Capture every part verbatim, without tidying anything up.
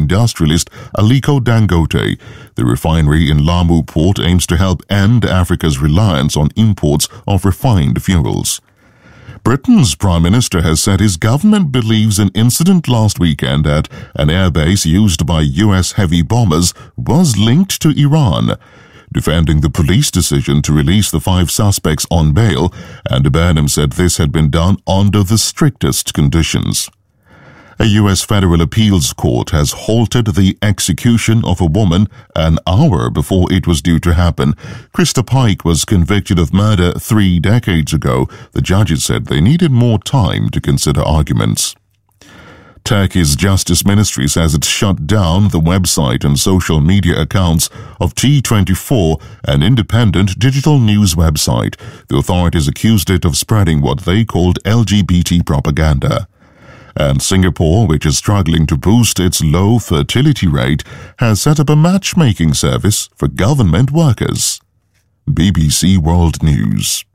industrialist Aliko Dangote. The refinery in Lamu Port aims to help end Africa's reliance on imports of refined fuels. Britain's Prime Minister has said his government believes an incident last weekend at an airbase used by U S heavy bombers was linked to Iran. Defending the police decision to release the five suspects on bail, Andy Burnham said this had been done under the strictest conditions. A U S federal appeals court has halted the execution of a woman an hour before it was due to happen. Krista Pike was convicted of murder three decades ago. The judges said they needed more time to consider arguments. Turkey's Justice Ministry says it shut down the website and social media accounts of T twenty-four, an independent digital news website. The authorities accused it of spreading what they called L G B T propaganda. And Singapore, which is struggling to boost its low fertility rate, has set up a matchmaking service for government workers. B B C World News.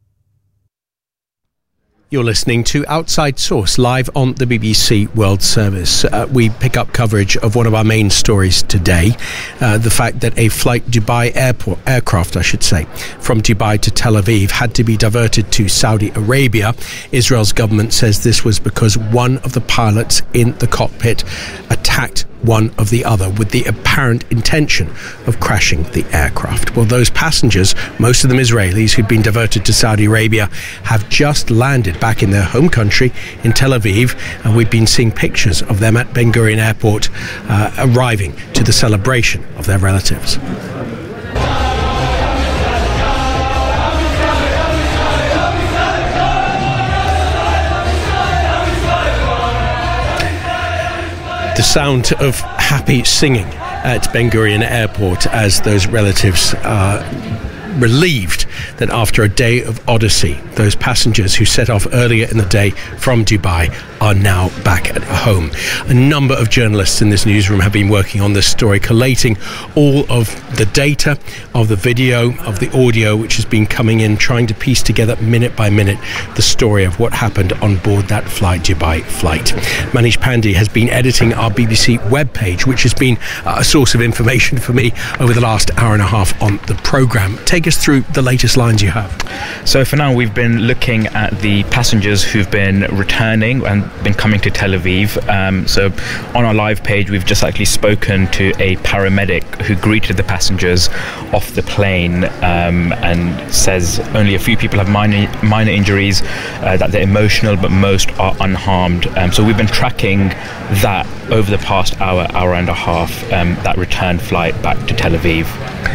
You're listening to Outside Source, live on the B B C World Service. Uh, we pick up coverage of one of our main stories today, uh, the fact that a flight Dubai airport, aircraft, I should say, from Dubai to Tel Aviv had to be diverted to Saudi Arabia. Israel's government says this was because one of the pilots in the cockpit attacked one of the other with the apparent intention of crashing the aircraft. Well, those passengers, most of them Israelis who'd been diverted to Saudi Arabia, have just landed back in their home country in Tel Aviv, and we've been seeing pictures of them at Ben Gurion Airport uh, arriving to the celebration of their relatives. The sound of happy singing at Ben Gurion Airport as those relatives are relieved that after a day of odyssey, those passengers who set off earlier in the day from Dubai are now back at home. A number of journalists in this newsroom have been working on this story, collating all of the data, of the video, of the audio which has been coming in, trying to piece together minute by minute the story of what happened on board that Fly Dubai flight. Manish Pandey has been editing our B B C webpage, which has been a source of information for me over the last hour and a half on the programme. Take us through the latest lines you have. So for now, we've been looking at the passengers who've been returning and been coming to Tel Aviv. Um, so on our live page, we've just actually spoken to a paramedic who greeted the passengers off the plane um, and says only a few people have minor, minor injuries, uh, that they're emotional, but most are unharmed. Um, so we've been tracking that over the past hour, hour and a half, um, that return flight back to Tel Aviv.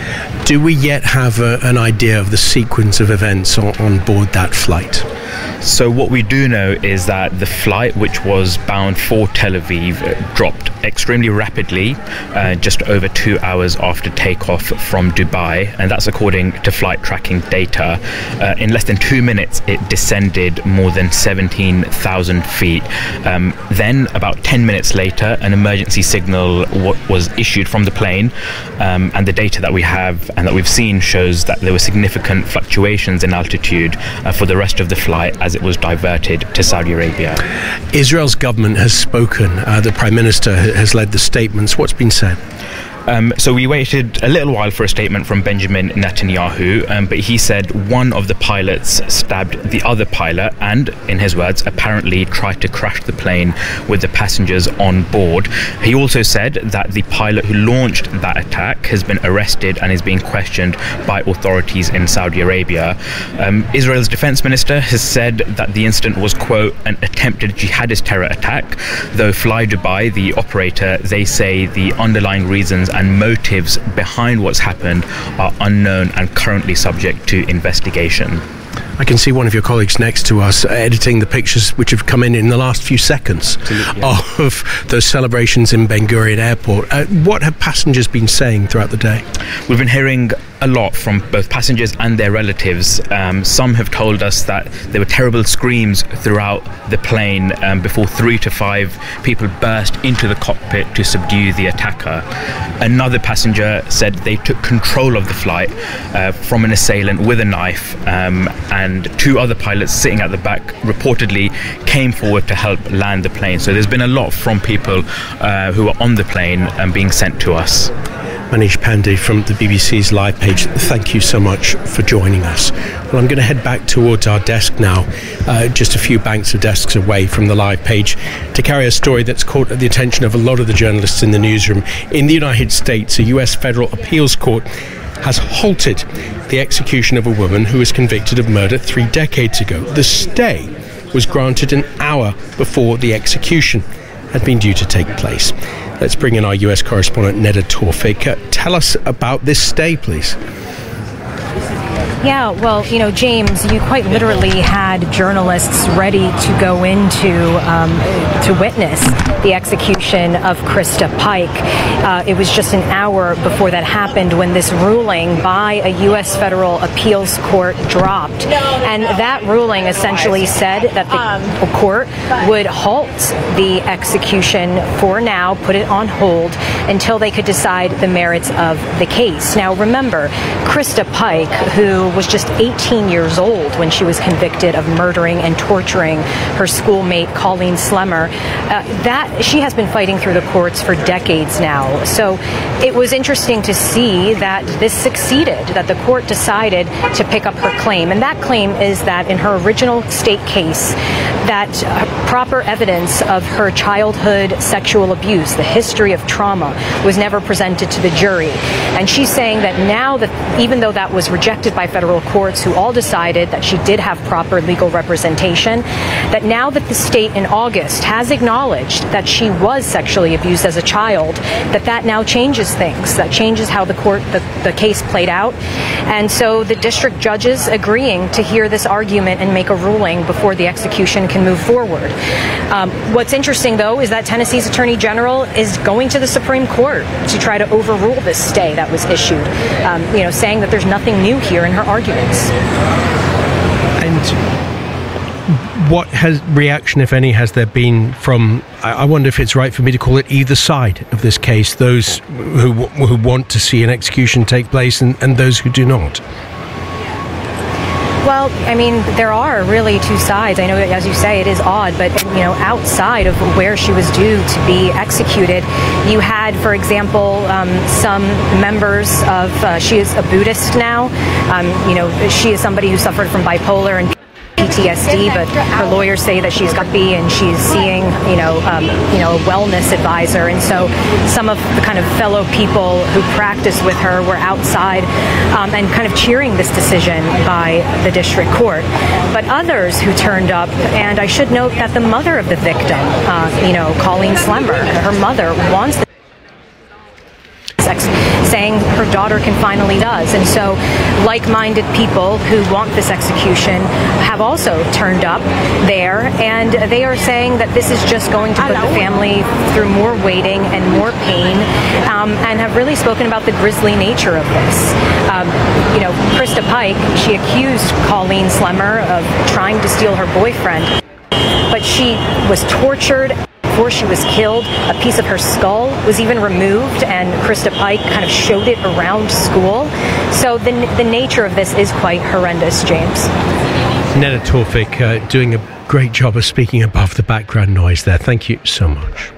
Do we yet have a, an idea of the sequence of events on, on board that flight? So what we do know is that the flight, which was bound for Tel Aviv, uh, dropped extremely rapidly uh, just over two hours after takeoff from Dubai, and that's according to flight tracking data. Uh, in less than two minutes, it descended more than seventeen thousand feet. Um, then, about ten minutes later, an emergency signal w- was issued from the plane, um, and the data that we have and that we've seen shows that there were significant fluctuations in altitude uh, for the rest of the flight as it was diverted to Saudi Arabia. Israel's government has spoken. Uh, the Prime Minister has led the statements. What's been said? Um, so we waited a little while for a statement from Benjamin Netanyahu, um, but he said one of the pilots stabbed the other pilot and, in his words, apparently tried to crash the plane with the passengers on board. He also said that the pilot who launched that attack has been arrested and is being questioned by authorities in Saudi Arabia. Um, Israel's defense minister has said that the incident was, quote, an attempted jihadist terror attack, though Fly Dubai, the operator, they say the underlying reasons and motives behind what's happened are unknown and currently subject to investigation. I can see one of your colleagues next to us editing the pictures which have come in in the last few seconds yeah. of those celebrations in Ben Gurion Airport. Uh, what have passengers been saying throughout the day? We've been hearing a lot from both passengers and their relatives. Um, some have told us that there were terrible screams throughout the plane um, before three to five people burst into the cockpit to subdue the attacker. Another passenger said they took control of the flight uh, from an assailant with a knife, um, and and two other pilots sitting at the back reportedly came forward to help land the plane. So there's been a lot from people uh, who are on the plane and being sent to us. Manish Pandey from the B B C's live page, thank you so much for joining us. Well, I'm going to head back towards our desk now, uh, just a few banks of desks away from the live page, to carry a story that's caught the attention of a lot of the journalists in the newsroom. In the United States, a U S federal appeals court has halted the execution of a woman who was convicted of murder three decades ago. The stay was granted an hour before the execution had been due to take place. Let's bring in our U S correspondent, Neda Tawfik. Uh, tell us about this stay, please. Yeah, well, you know, James, you quite literally had journalists ready to go into um, to witness the execution of Krista Pike. Uh, it was just an hour before that happened when this ruling by a U S federal appeals court dropped. And that ruling essentially said that the court would halt the execution for now, put it on hold until they could decide the merits of the case. Now, remember, Krista Pike, who was just eighteen years old when she was convicted of murdering and torturing her schoolmate Colleen Slemmer, uh, that she has been fighting through the courts for decades now. So it was interesting to see that this succeeded, that the court decided to pick up her claim. And that claim is that in her original state case, that uh, proper evidence of her childhood sexual abuse, the history of trauma, was never presented to the jury. And she's saying that now that, even though that was rejected by federal courts who all decided that she did have proper legal representation, that now that the state in August has acknowledged that she was sexually abused as a child, that that now changes things, that changes how the court, the, the case played out. And so the district judges agreeing to hear this argument and make a ruling before the execution can move forward. Um, what's interesting, though, is that Tennessee's Attorney General is going to the Supreme Court to try to overrule this stay that was issued, um, you know, saying that there's nothing new here in her arguments. And what has reaction, if any, has there been from, I wonder if it's right for me to call it, either side of this case, those who who want to see an execution take place and, and those who do not? Well, I mean, there are really two sides. I know that, as you say, it is odd, but, you know, outside of where she was due to be executed, you had, for example, um, some members of, uh, she is a Buddhist now. Um, you know, she is somebody who suffered from bipolar and P T S D, but her lawyers say that she's got B and she's seeing, you know, um, you know, a wellness advisor. And so some of the kind of fellow people who practice with her were outside um, and kind of cheering this decision by the district court. But others who turned up, and I should note that the mother of the victim, uh, you know, Colleen Slemmer, her mother wants the saying her daughter can finally does. And so like-minded people who want this execution have also turned up there, and they are saying that this is just going to put the family through more waiting and more pain, um, and have really spoken about the grisly nature of this. Um, you know, Krista Pike, she accused Colleen Slemmer of trying to steal her boyfriend, but she was tortured. Before she was killed, a piece of her skull was even removed, and Krista Pike kind of showed it around school. So the, the nature of this is quite horrendous, James. Neda Tawfik uh, doing a great job of speaking above the background noise there. Thank you so much.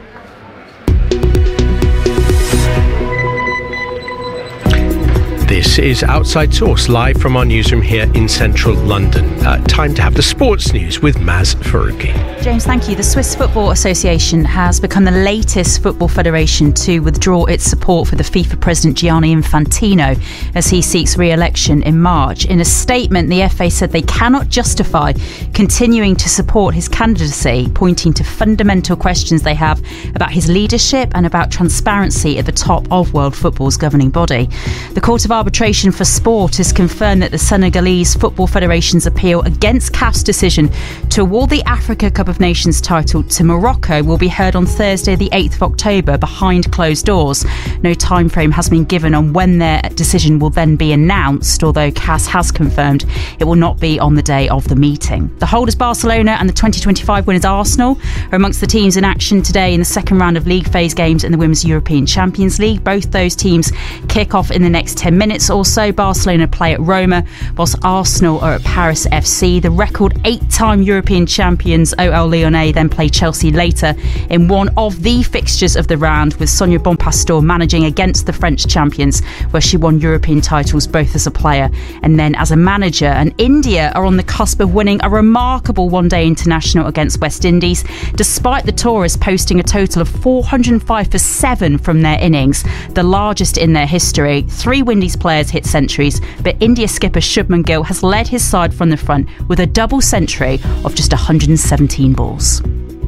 This is Outside Source, live from our newsroom here in central London. Uh, time to have the sports news with Maz Faruqi. James, thank you. The Swiss Football Association has become the latest football federation to withdraw its support for the FIFA president Gianni Infantino as he seeks re-election in March. In a statement, the F A said they cannot justify continuing to support his candidacy, pointing to fundamental questions they have about his leadership and about transparency at the top of world football's governing body. The Court of Arbitration for Sport has confirmed that the Senegalese Football Federation's appeal against C A F's decision to award the Africa Cup of Nations title to Morocco will be heard on Thursday, the eighth of October, behind closed doors. No time frame has been given on when their decision will then be announced, although C A S has confirmed it will not be on the day of the meeting. The holders Barcelona and the twenty twenty-five winners Arsenal are amongst the teams in action today in the second round of league phase games in the Women's European Champions League. Both those teams kick off in the next ten minutes or or so. Barcelona play at Roma, whilst Arsenal are at Paris F C. The record eight-time European champions O L Lyonnais then play Chelsea later in one of the fixtures of the round, with Sonia Bonpastor managing against the French champions, where she won European titles both as a player and then as a manager. And India are on the cusp of winning a remarkable one-day international against West Indies, despite the tourists posting a total of four hundred five for seven from their innings, the largest in their history. Three Windies players hit centuries, but India skipper Shubman Gill has led his side from the front with a double century of just one hundred seventeen balls.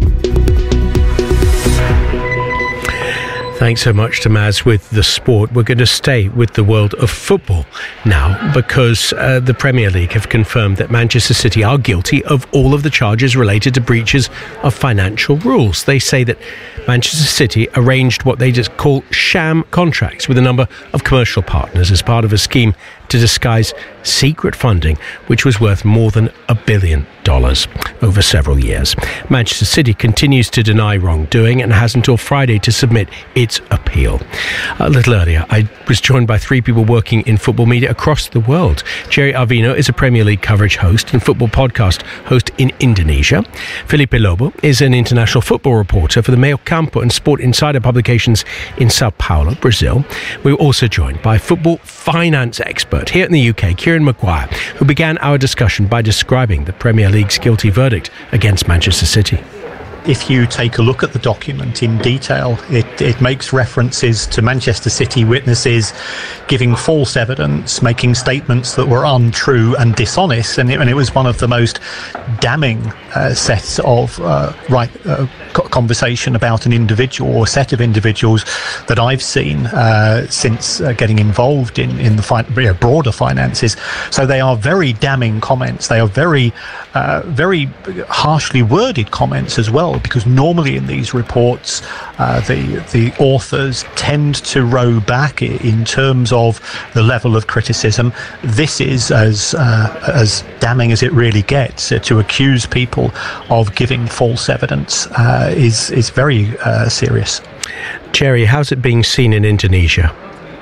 Thanks so much to Maz with the sport. We're going to stay with the world of football now, because uh, the Premier League have confirmed that Manchester City are guilty of all of the charges related to breaches of financial rules. They say that Manchester City arranged what they just call sham contracts with a number of commercial partners as part of a scheme to disguise secret funding, which was worth more than a billion dollars over several years. Manchester City continues to deny wrongdoing and has until Friday to submit its appeal. A little earlier, I was joined by three people working in football media across the world. Jerry Arvino is a Premier League coverage host and football podcast host in Indonesia. Felipe Lobo is an international football reporter for the Meio Campo and Sport Insider publications in Sao Paulo, Brazil. We were also joined by football finance expert here in the U K, Kieran Maguire, who began our discussion by describing the Premier League's guilty verdict against Manchester City. If you take a look at the document in detail, it, it makes references to Manchester City witnesses giving false evidence, making statements that were untrue and dishonest, and it, and it was one of the most damning uh, sets of uh, right uh, conversation about an individual or set of individuals that I've seen uh, since uh, getting involved in, in the fi- broader finances. So they are very damning comments. They are very, uh, very harshly worded comments as well, because normally in these reports uh, the the authors tend to row back in terms of the level of criticism. This is as uh, as damning as it really gets. Uh, to accuse people of giving false evidence uh, is is very uh, serious. Jerry, how's it being seen in Indonesia?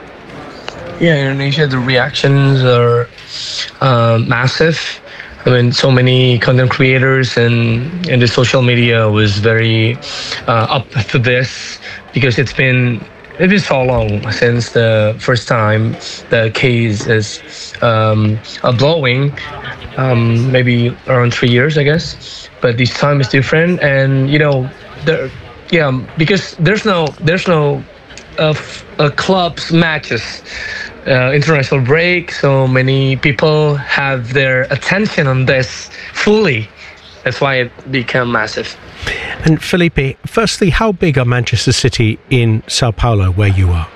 Yeah, in Indonesia the reactions are uh, massive. I mean, so many content creators and, and the social media was very uh, up to this, because it's been it's been so long since the first time the case is um, uh, blowing, um, maybe around three years, I guess. But this time is different, and you know, there, yeah, because there's no there's no uh, f- uh, clubs matches. Uh, international break, so many people have their attention on this fully. That's why it became massive. And Felipe, firstly, how big are Manchester City in Sao Paulo, where you are?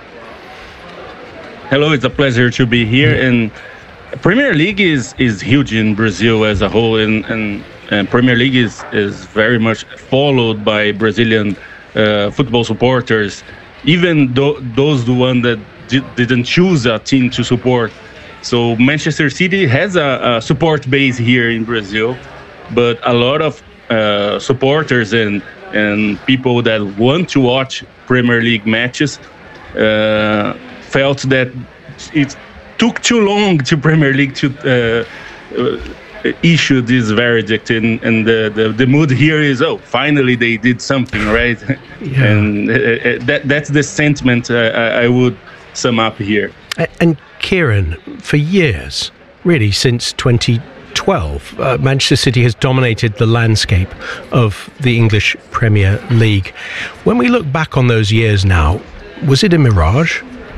Hello, it's a pleasure to be here. And Premier League is, is huge in Brazil as a whole, and, and, and Premier League is, is very much followed by Brazilian uh, football supporters, even though those the one that didn't choose a team to support. So Manchester City has a, a support base here in Brazil, but a lot of uh, supporters and and people that want to watch Premier League matches uh, felt that it took too long to Premier League to uh, uh, issue this verdict, and, and the, the, the mood here is, oh, finally they did something, right? Yeah. And uh, that that's the sentiment uh, I, I would sum up here. And Kieran, for years, really since twenty twelve, uh, Manchester City has dominated the landscape of the English Premier League. When we look back on those years now, was it a mirage?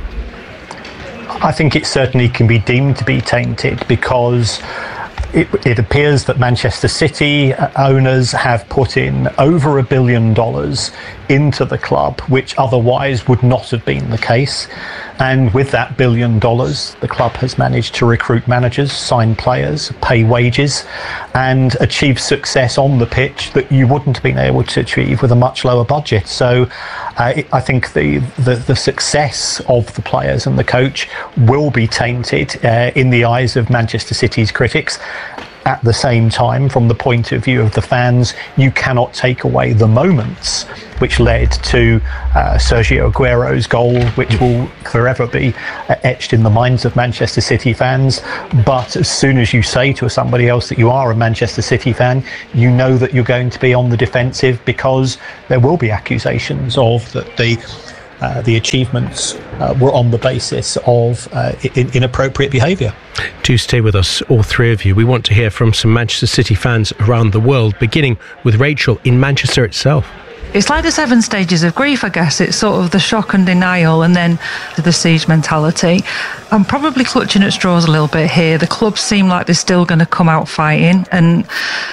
I think it certainly can be deemed to be tainted, because It, it appears that Manchester City owners have put in over a billion dollars into the club, which otherwise would not have been the case. And with that billion dollars, the club has managed to recruit managers, sign players, pay wages, and achieve success on the pitch that you wouldn't have been able to achieve with a much lower budget. So uh, it, I think the, the, the success of the players and the coach will be tainted uh, in the eyes of Manchester City's critics. At the same time, from the point of view of the fans, you cannot take away the moments which led to uh, Sergio Aguero's goal, which will forever be uh, etched in the minds of Manchester City fans. But as soon as you say to somebody else that you are a Manchester City fan, you know that you're going to be on the defensive, because there will be accusations of that the Uh, the achievements uh, were on the basis of uh, in- inappropriate behaviour. Do stay with us, all three of you. We want to hear from some Manchester City fans around the world, beginning with Rachel in Manchester itself. It's like the seven stages of grief, I guess. It's sort of the shock and denial, and then the siege mentality. I'm probably clutching at straws a little bit here. The clubs seem like they're still going to come out fighting, and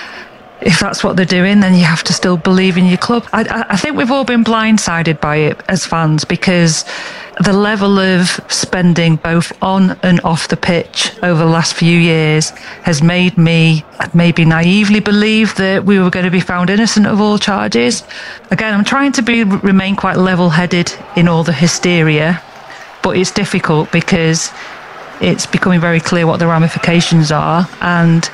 if that's what they're doing, then you have to still believe in your club. I, I think we've all been blindsided by it as fans, because the level of spending both on and off the pitch over the last few years has made me maybe naively believe that we were going to be found innocent of all charges. Again, I'm trying to be remain quite level-headed in all the hysteria, but it's difficult because it's becoming very clear what the ramifications are. And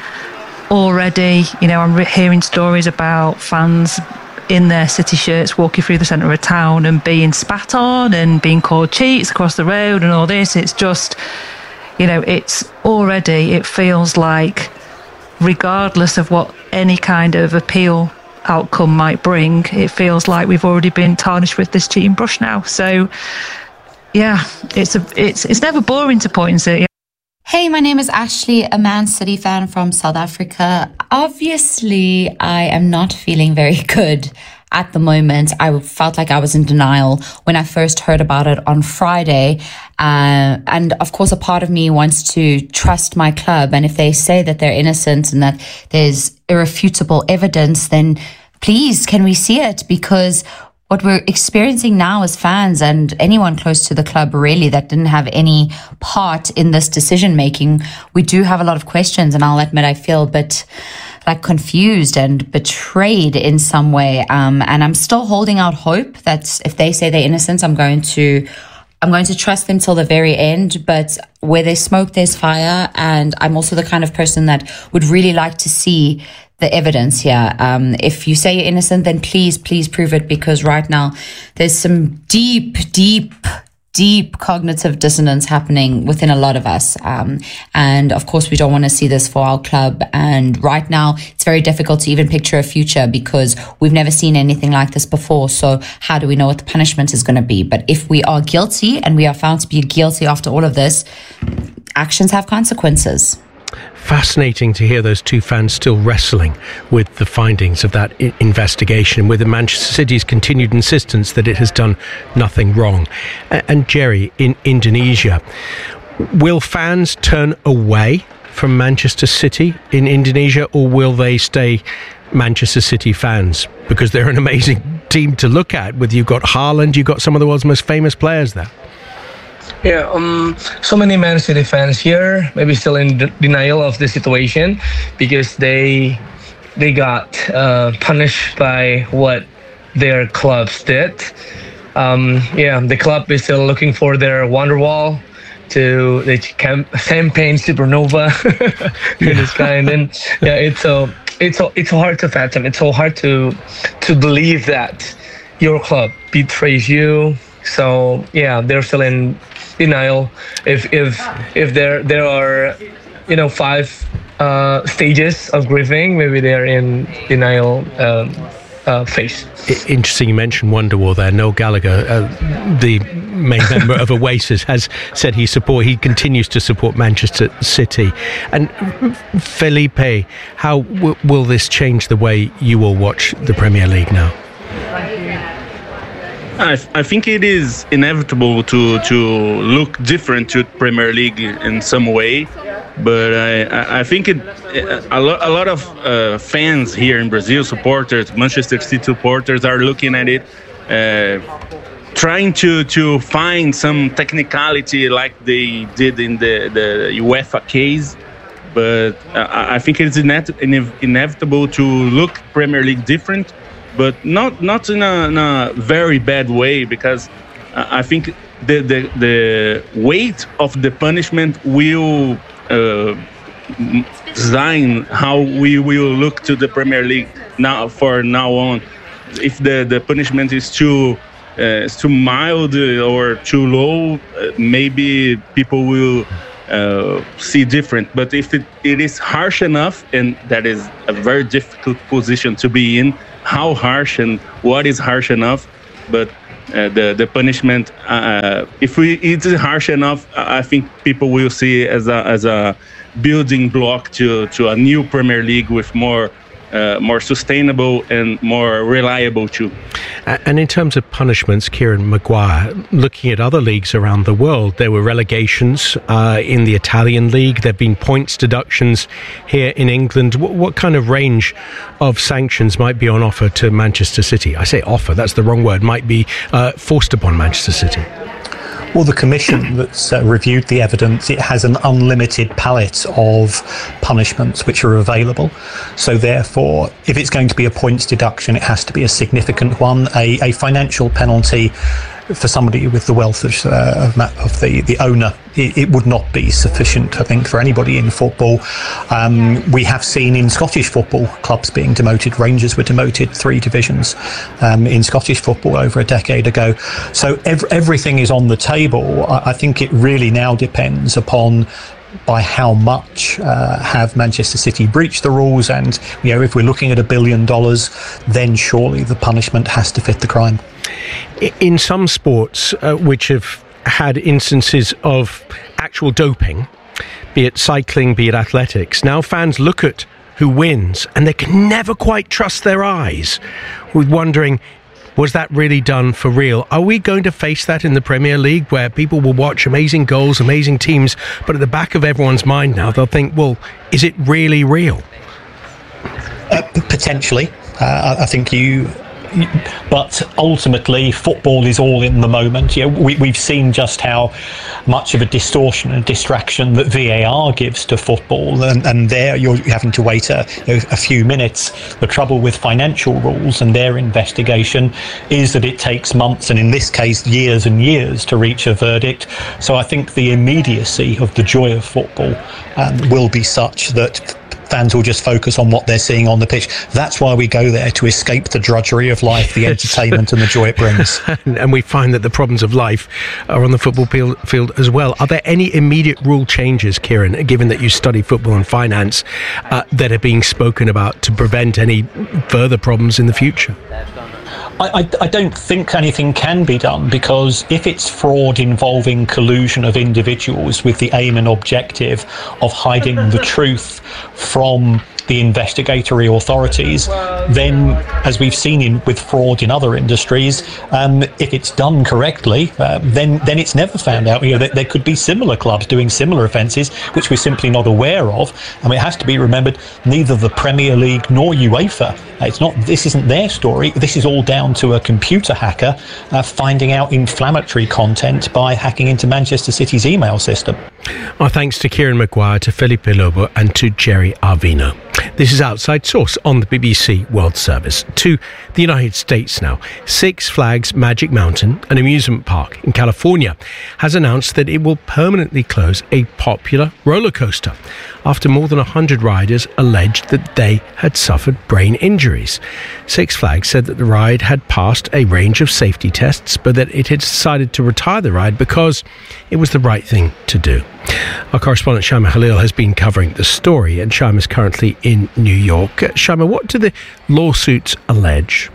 already, you know, I'm re- hearing stories about fans in their City shirts walking through the centre of town and being spat on and being called cheats across the road and all this. It's just, you know, it's already, it feels like, regardless of what any kind of appeal outcome might bring, it feels like we've already been tarnished with this cheating brush now. So, yeah, it's a, it's it's never boring to point and say. Hey, my name is Ashley, a Man City fan from South Africa. Obviously, I am not feeling very good at the moment. I felt like I was in denial when I first heard about it on Friday. Uh, and of course, a part of me wants to trust my club. And if they say that they're innocent and that there's irrefutable evidence, then please, can we see it? Because what we're experiencing now as fans, and anyone close to the club really that didn't have any part in this decision making, we do have a lot of questions, and I'll admit I feel a bit like confused and betrayed in some way. Um, and I'm still holding out hope that if they say they're innocent, I'm going to I'm going to trust them till the very end. But where there's smoke, there's fire. And I'm also the kind of person that would really like to see the evidence here. Um, if you say you're innocent, then please, please prove it, because right now there's some deep, deep, deep cognitive dissonance happening within a lot of us. Um, and of course, we don't want to see this for our club. And right now, it's very difficult to even picture a future because we've never seen anything like this before. So how do we know what the punishment is going to be? But if we are guilty and we are found to be guilty after all of this, actions have consequences. Fascinating to hear those two fans still wrestling with the findings of that I- investigation, with the Manchester City's continued insistence that it has done nothing wrong. A- and Jerry, in Indonesia, will fans turn away from Manchester City in Indonesia, or will they stay Manchester City fans? Because they're an amazing team to look at. With you've got Haaland, you've got some of the world's most famous players there. Yeah, um, so many Man City fans here maybe still in de- denial of the situation because they they got uh, punished by what their clubs did. Um, yeah, the club is still looking for their Wonderwall to the camp- champagne supernova in the sky, and then yeah, it's so it's so it's so hard to fathom. It's so hard to to believe that your club betrays you. So yeah, they're still in denial. If if if there there are, you know, five uh, stages of grieving, maybe they're in denial um, uh, phase. Interesting you mentioned Wonderwall there. Noel Gallagher, uh, the main member of Oasis, has said he support he continues to support Manchester City. And Felipe, how w- will this change the way you will watch the Premier League now? I, I think it is inevitable to to look different to Premier League in some way, but I, I think it a lot a lot of uh, fans here in Brazil, supporters, Manchester City supporters, are looking at it, uh, trying to to find some technicality like they did in the the UEFA case. But I, I think it's inet- inevitable to look Premier League different. But not not in a, in a very bad way, because I think the, the the weight of the punishment will uh, design how we will look to the Premier League now for now on. if the, the punishment is too uh, is too mild or too low, uh, maybe people will uh, see different. But if it, it is harsh enough, and that is a very difficult position to be in, how harsh and what is harsh enough, but uh, the the punishment, uh, if we it is harsh enough, I think people will see it as a as a building block to to a new Premier League with more. Uh, more sustainable and more reliable too. And in terms of punishments, Kieran Maguire, looking at other leagues around the world, there were relegations uh, in the Italian league. There have been points deductions here in England. What, what kind of range of sanctions might be on offer to Manchester City? I say offer, that's the wrong word, might be uh, forced upon Manchester City. Well, the commission that's uh, reviewed the evidence, it has an unlimited palette of punishments which are available. So therefore, if it's going to be a points deduction, it has to be a significant one. A, a financial penalty for somebody with the wealth of, uh, of, of the, the owner, it, it would not be sufficient, I think, for anybody in football. Um, we have seen in Scottish football clubs being demoted. Rangers were demoted three divisions um, in Scottish football over a decade ago. So ev- everything is on the table. I, I think it really now depends upon by how much uh, have Manchester City breached the rules, and you know, if we're looking at a billion dollars, then surely the punishment has to fit the crime. In some sports uh, which have had instances of actual doping, be it cycling, be it athletics, now fans look at who wins and they can never quite trust their eyes, with wondering, was that really done for real? Are we going to face that in the Premier League, where people will watch amazing goals, amazing teams, but at the back of everyone's mind now, they'll think, well, is it really real? Uh, potentially. Uh, I think you... But ultimately, football is all in the moment. You know, we, we've seen just how much of a distortion and distraction that V A R gives to football, and, and there you're having to wait a, you know, a few minutes. The trouble with financial rules and their investigation is that it takes months, and in this case, years and years to reach a verdict. So I think the immediacy of the joy of football um, will be such that fans will just focus on what they're seeing on the pitch. That's why we go there, to escape the drudgery of life, the entertainment and the joy it brings. And we find that the problems of life are on the football field as well. Are there any immediate rule changes, Kieran, given that you study football and finance, uh, that are being spoken about to prevent any further problems in the future? I, I, I don't think anything can be done, because if it's fraud involving collusion of individuals with the aim and objective of hiding the truth from the investigatory authorities, then, as we've seen in, with fraud in other industries, um, if it's done correctly, uh, then then it's never found out. You know, there, there could be similar clubs doing similar offences which we're simply not aware of. I mean, it has to be remembered, neither the Premier League nor UEFA, it's not. This isn't their story. This is all down to a computer hacker uh, finding out inflammatory content by hacking into Manchester City's email system. Our thanks to Kieran Maguire, to Felipe Lobo and to Jerry Arvino. This is Outside Source on the B B C World Service. To the United States now. Six Flags Magic Mountain, an amusement park in California, has announced that it will permanently close a popular roller coaster after more than one hundred riders alleged that they had suffered brain injuries. Six Flags said that the ride had passed a range of safety tests, but that it had decided to retire the ride because it was the right thing to do. Our correspondent Shaima Khalil has been covering the story, and Shaima is currently in New York. Shaima, what do the lawsuits allege?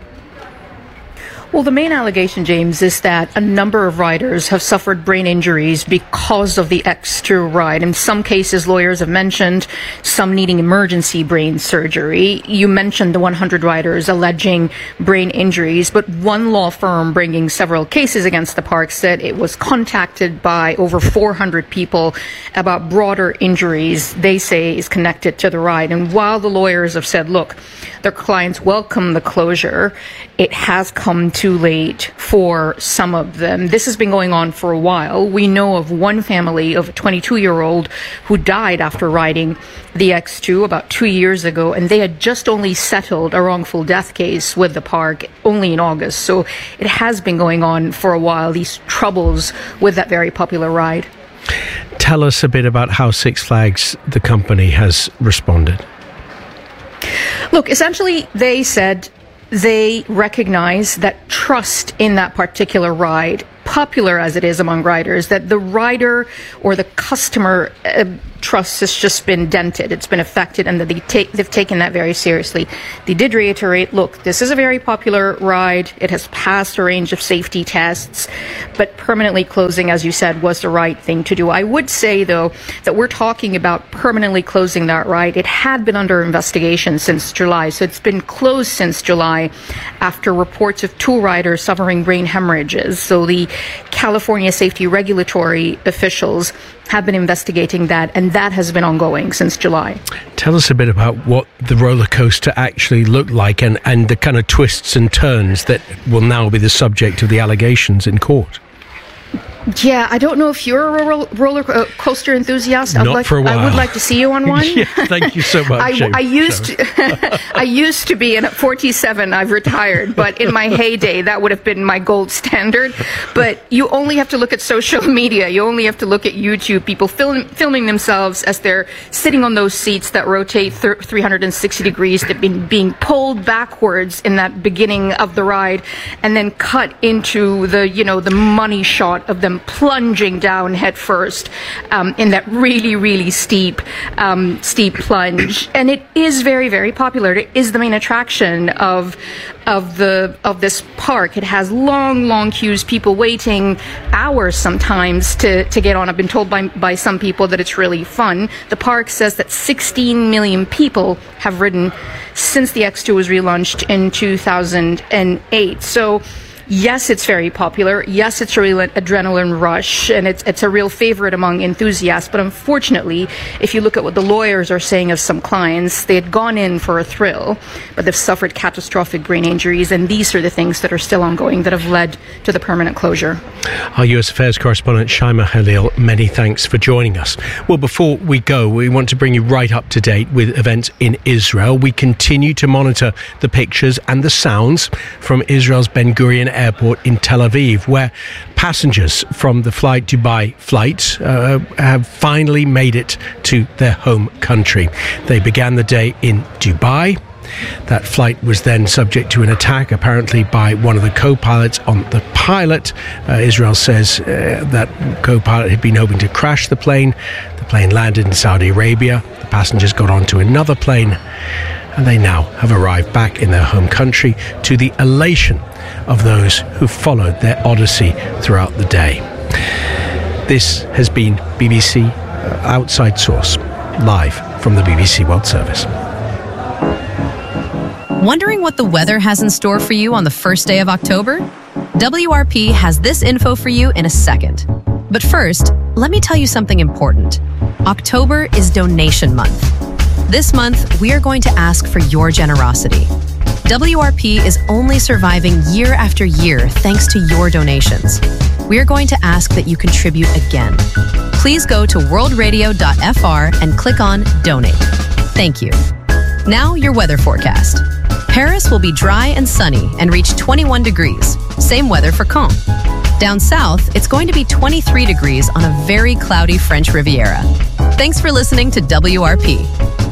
Well, the main allegation, James, is that a number of riders have suffered brain injuries because of the X two ride. In some cases, lawyers have mentioned some needing emergency brain surgery. You mentioned the one hundred riders alleging brain injuries, but one law firm bringing several cases against the park said it was contacted by over four hundred people about broader injuries they say is connected to the ride. And while the lawyers have said, look, their clients welcome the closure, it has come too late for some of them. This has been going on for a while. We know of one family of a twenty-two-year-old who died after riding the X two about two years ago, and they had just only settled a wrongful death case with the park only in August. So it has been going on for a while, these troubles with that very popular ride. Tell us a bit about how Six Flags, the company, has responded. Look, essentially, they said they recognize that trust in that particular ride, popular as it is among riders, that the rider or the customer uh, trust has just been dented, it's been affected, and that they take, they've taken that very seriously. They did reiterate, look, this is a very popular ride, it has passed a range of safety tests, but permanently closing, as you said, was the right thing to do. I would say, though, that we're talking about permanently closing that ride. It had been under investigation since July, so it's been closed since July after reports of two riders suffering brain hemorrhages. So the California safety regulatory officials have been investigating that, and that has been ongoing since July. Tell us a bit about what the roller coaster actually looked like, and, and the kind of twists and turns that will now be the subject of the allegations in court. Yeah, I don't know if you're a roller, roller coaster enthusiast. Not I'd like, for a while. I would like to see you on one. Yeah, thank you so much. I, I used to, I used to be, and at forty-seven, I've retired. But in my heyday, that would have been my gold standard. But you only have to look at social media. You only have to look at YouTube. People film, filming themselves as they're sitting on those seats that rotate th- three hundred sixty degrees. They've been being pulled backwards in that beginning of the ride, and then cut into the, you know, the money shot of them plunging down head first um, in that really, really steep, um, steep plunge. And it is very, very popular. It is the main attraction of of the of this park. It has long, long queues, people waiting hours sometimes to, to get on. I've been told by by some people that it's really fun. The park says that sixteen million people have ridden since the X two was relaunched in two thousand eight. So yes, it's very popular. Yes, it's a real adrenaline rush, and it's it's a real favorite among enthusiasts. But unfortunately, if you look at what the lawyers are saying of some clients, they had gone in for a thrill, but they've suffered catastrophic brain injuries, and these are the things that are still ongoing that have led to the permanent closure. Our U S Affairs correspondent, Shaima Khalil, many thanks for joining us. Well, before we go, we want to bring you right up to date with events in Israel. We continue to monitor the pictures and the sounds from Israel's Ben Gurion Airport in Tel Aviv, where passengers from the Flight Dubai flight uh, have finally made it to their home country. They began the day in Dubai. That flight was then subject to an attack, apparently by one of the co-pilots on the pilot. Uh, Israel says uh, that co-pilot had been hoping to crash the plane. The plane landed in Saudi Arabia. The passengers got onto another plane, and they now have arrived back in their home country, to the elation of those who followed their odyssey throughout the day. This has been B B C Outside Source, live from the B B C World Service. Wondering what the weather has in store for you on the first day of October? W R P has this info for you in a second. But first, let me tell you something important. October is donation month. This month, we are going to ask for your generosity. W R P is only surviving year after year thanks to your donations. We are going to ask that you contribute again. Please go to world radio dot f r and click on Donate. Thank you. Now, your weather forecast. Paris will be dry and sunny and reach twenty-one degrees. Same weather for Caen. Down south, it's going to be twenty-three degrees on a very cloudy French Riviera. Thanks for listening to W R P.